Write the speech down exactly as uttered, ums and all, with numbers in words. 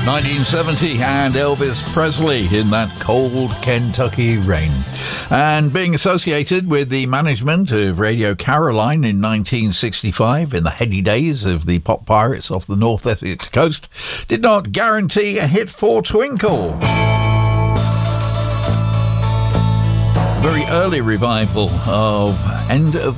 nineteen seventy, and Elvis Presley in that cold Kentucky rain. And being associated with the management of Radio Caroline in nineteen sixty-five, in the heady days of the pop pirates off the North Essex coast, did not guarantee a hit for Twinkle. Very early revival of End of